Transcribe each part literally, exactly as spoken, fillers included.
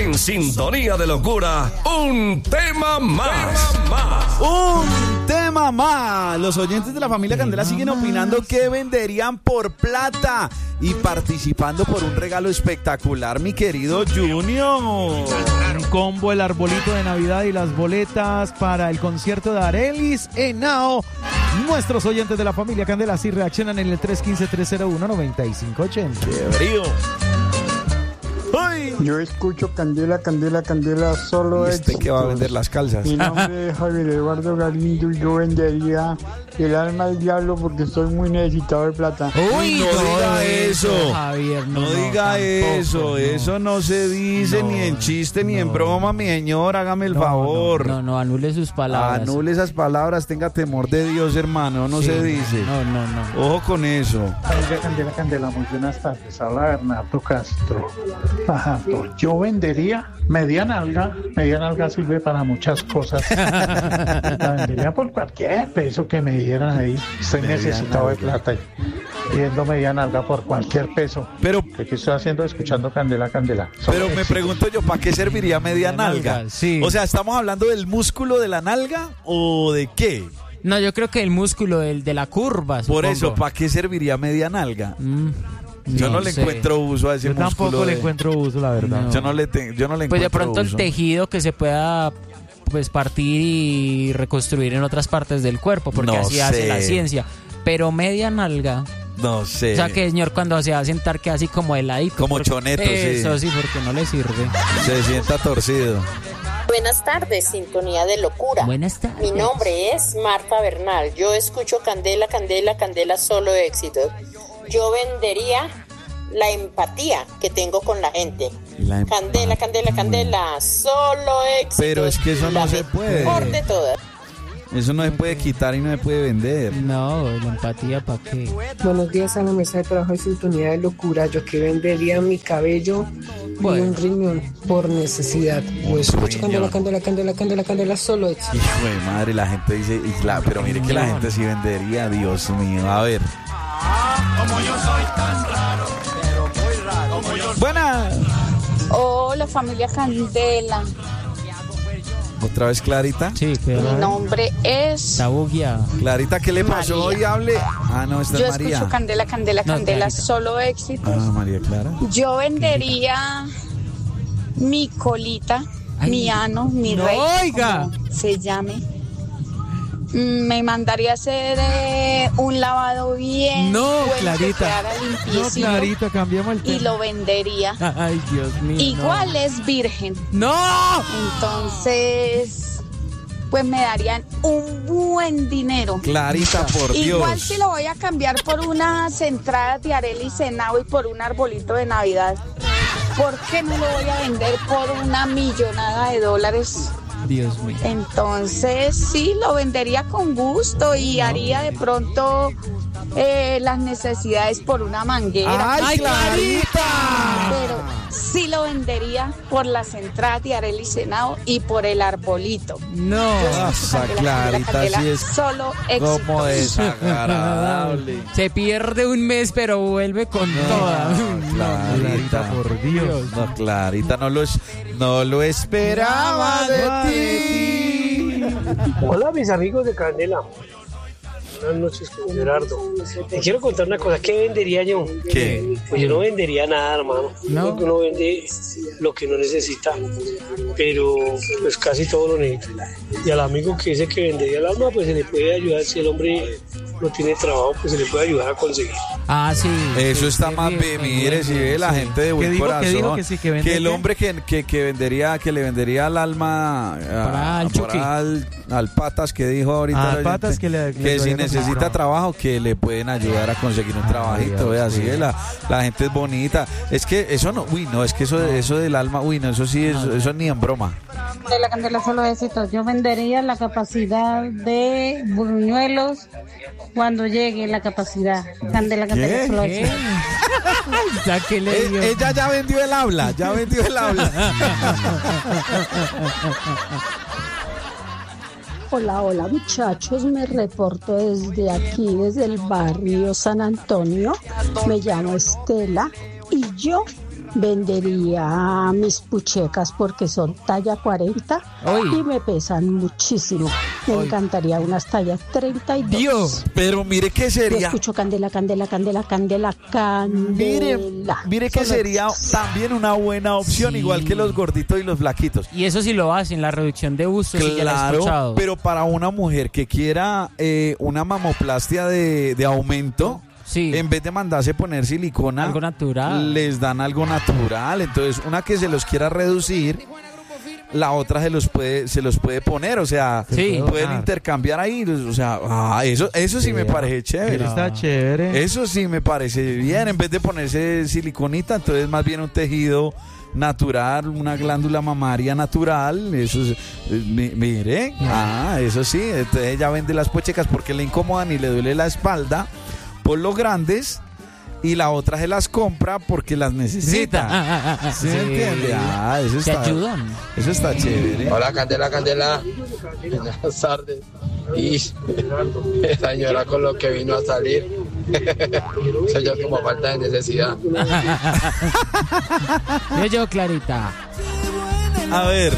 En sintonía de locura, un tema más. Tema más. Un tema más. Los oyentes de la familia Candela siguen opinando qué venderían por plata y participando por un regalo espectacular, mi querido Junior. Un combo, el arbolito de Navidad y las boletas para el concierto de Arelis Henao. Nuestros oyentes de la familia Candela sí reaccionan en el tres uno cinco, tres cero uno, nueve cinco ocho cero. ¡Qué brío! ¡Ay! Yo escucho Candela, Candela, Candela, solo ¿Y este éxitos. que va a vender las calzas? Mi nombre es Javier Eduardo Galindo y yo vendería el alma al diablo porque estoy muy necesitado de plata. Uy, no, no diga eso, Javier, no, no, no diga tampoco, eso, no. eso no se dice No, ni en chiste ni no. en broma, mi señor, hágame el No, favor. No, no, no, anule sus palabras. Anule esas palabras, tenga temor de Dios, hermano, no Sí, se dice. No, no, no. Ojo con eso. Candela, Candela, Candela, muy buenas tardes. Habla Bernardo Castro. Ajá, pues yo vendería media nalga. Media nalga sirve para muchas cosas. La vendería por cualquier peso que me dieran ahí. Estoy Media necesitado de nalga. plata. Y viendo media nalga por cualquier peso. Pero, ¿Qué estoy haciendo? Escuchando Candela, Candela. Solo pero me éxitos. pregunto yo, ¿para qué serviría media Media nalga? nalga, sí. O sea, ¿estamos hablando del músculo de la nalga o de qué? No, yo creo que el músculo del, de la curva. Por supongo. eso, ¿para qué serviría media nalga? Mm, Yo no, le sé. encuentro uso a ese Yo músculo. tampoco le de- encuentro uso, la verdad. No. Yo no le, te- yo no le Pues de encuentro pronto uso. el tejido que se pueda pues partir y reconstruir en otras partes del cuerpo, porque No así hace sé. la ciencia. Pero media nalga. No sé. O sea que el señor cuando se va a sentar queda así como heladito. Como porque- choneto, sí. Eso sí, porque no le sirve. Se sienta torcido. Buenas tardes, sintonía de locura. Buenas tardes. Mi nombre es Marta Bernal. Yo escucho Candela, Candela, Candela, solo éxitos. Yo vendería la empatía que tengo con la gente. La empatía. Candela, Candela, Candela, solo éxitos. Pero es que eso no La se puede. mejor de todas. Eso no se puede quitar y no se puede vender. No, la empatía, ¿para qué? Buenos días a la mesa de trabajo y sintonía de locura. Yo que vendería mi cabello Bueno. y un riñón por necesidad. O escucho riñón. Candela, Candela, Candela, Candela, Candela, solo éxito. Hijo de madre, la gente dice, y la- pero mire que la gente sí vendería, Dios mío. A ver. Buena. Hola familia Candela, Otra vez Clarita. Sí, mi pero nombre es... está bugueado. Clarita, ¿qué le pasó María. hoy? Hable. Ah, no, esta Yo es María. escucho Candela, Candela, No, Candela, Clarita. solo éxitos. Ah, María Clara. Yo vendería mi colita, Ay, mi ano, mi no, rey, oiga. como se llame. Mm, Me mandaría a hacer eh, un lavado bien No, bueno, que Clarita. quedara No, limpiecito, Clarita, cambiamos el tema. y lo vendería. Ay, Dios mío. Igual es virgen. ¡No! Entonces, pues me darían un buen dinero. Clarita, por Dios. Igual si lo voy a cambiar por unas entradas de Arelis Henao y por un arbolito de Navidad, ¿por qué no lo voy a vender por una millonada de dólares? Dios mío. Entonces sí, lo vendería con gusto y haría de pronto eh, las necesidades por una manguera. ¡Ay, Clarita! Pero sí lo vendería por las entradas de Arelis Henao y por el arbolito. No. Esa Clarita sí es solo éxito. como desagradable. Se pierde un mes, pero vuelve con toda. Clarita, por Dios. No, Clarita, no lo, es- no lo esperaba de ti. Hola mis amigos de Candela. Buenas noches con Gerardo. Te quiero contar una cosa. ¿Qué vendería yo? ¿Qué? Pues yo no vendería nada, hermano. No. Uno vende lo que no necesita, pero pues casi todo lo necesita. Y al amigo que dice que vendería el alma, pues se le puede ayudar. Si el hombre no tiene trabajo, pues se le puede ayudar a conseguir. Ah, sí. Eso Sí, está sí, más bien, bien, bien, mire, si ve la sí. gente de buen dijo? ¿Qué corazón. dijo? Que sí, que vende el qué. hombre que, que, que vendería, que le vendería el alma a- al por Chucky. al, al patas que dijo ahorita. Al el Patas oyente, que le- le que si ayudaría con necesita trabajo. trabajo, que le pueden ayudar a conseguir un trabajito. Dios, Ve, así sí. es, la, la gente es bonita. Es que eso no, uy, no, es que eso, eso del alma, uy, no, eso sí, es, eso ni en broma. De la Candela solo éxitos. Yo vendería la capacidad de buñuelos cuando llegue la capacidad. Candela, Candela ¿Qué? solo ¿Qué? éxitos. Sáquele, Eh, Dios. ella ya vendió el habla, ya vendió el habla. Hola, hola muchachos, me reporto desde aquí, desde el barrio San Antonio. Me llamo Estela y yo vendería mis puchecas porque son talla cuarenta Uy. y me pesan muchísimo. Me Uy. encantaría unas tallas treinta y dos. Dios, pero mire qué Yo sería. escucho candela, candela, candela, candela, Mire, candela. mire que Solo sería éxitos. también una buena opción, Sí. igual que los gorditos y los flaquitos. Y eso sí lo hacen, la reducción de bustos, sí ya la he Claro, escuchado. pero para una mujer que quiera eh, una mamoplastia de, de aumento, Sí. en vez de mandarse poner silicona, Algo natural. les dan algo natural. Entonces, una que se los quiera reducir, la otra se los puede, se los puede poner, o sea, Sí. pueden intercambiar ahí, o sea, ah, eso, eso sí me parece chévere. Está chévere. Eso sí me parece bien, en vez de ponerse siliconita, entonces más bien un tejido natural, una glándula mamaria natural, eso es, eh, mi- mire, ah, eso sí, entonces ella vende las puchecas porque le incomodan y le duele la espalda por los grandes, y la otra se las compra porque las necesita. ¿Sí me Sí. entiende? Ah, eso Te está, ayudan. eso está chévere. Hola, Candela, Candela. Buenas tardes. Y esa señora con lo que vino a salir. Soy yo como falta de necesidad. Yo, yo, Clarita. A ver,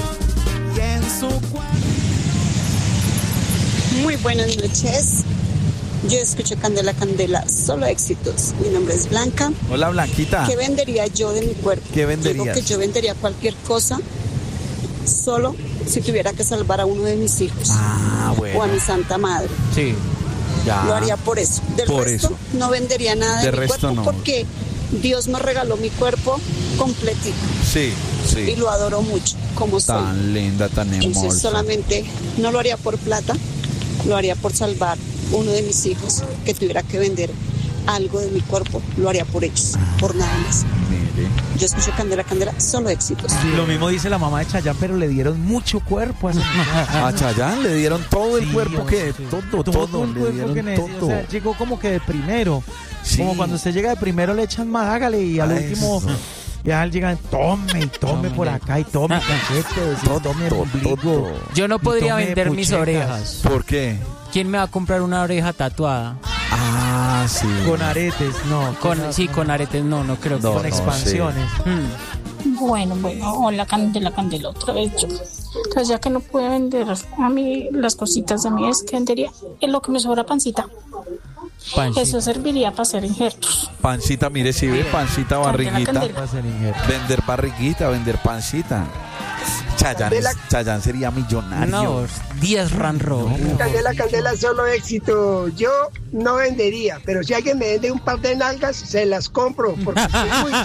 Muy buenas noches. Yo escucho Candela Candela, solo éxitos. Mi nombre es Blanca. hola Blanquita. ¿Qué vendería yo de mi cuerpo? ¿Qué venderías? Digo que yo vendería cualquier cosa, solo si tuviera que salvar a uno de mis hijos Ah, o a bueno, mi santa madre. Sí. ya. Lo haría por eso. Del Por resto, eso. no vendería nada de, De mi resto, cuerpo no. porque Dios me regaló mi cuerpo completito Sí, y sí. lo adoro mucho, como soy. Tan linda, tan hermosa. Entonces solamente no lo haría por plata, lo haría por salvar uno de mis hijos que tuviera que vender algo de mi cuerpo, lo haría por ellos, por nada más. Mire. Yo escucho Candela Candela, solo éxitos. Lo mismo dice la mamá de Chayanne, pero le dieron mucho cuerpo a esa muchacha. A Chayanne le dieron todo el Sí, cuerpo o que, sea, todo, todo, el le cuerpo dieron que necesita. todo. O sea, llegó como que de primero. Sí. Como cuando usted llega de primero le echan más, hágale, y al Ah, último eso. ya llegan, tome y tome por acá y tome cachetes y tome Todo, ombligo. todo. Yo no Y podría tome vender mis puchecas. orejas. ¿Por qué? ¿Quién me va a comprar una oreja tatuada? Ah, sí. Con aretes, no. Con, sí, con aretes, no, no creo que. No, con no expansiones. Hmm. Bueno, bueno, hola Candela, Candela, otra vez yo. Entonces ya que no pude vender a mí las cositas de mí, es que vendería en lo que me sobra pancita. Pancita. Eso serviría para hacer injertos. Pancita, mire, si ve, pancita, barriguita. Candela. Va a ser injerto. Vender barriguita, vender pancita. Chayanne, es- Chayanne sería millonario. No, diez ranro. Candela, Candela, solo éxito. Yo no vendería, pero si alguien me vende un par de nalgas, se las compro, porque soy muy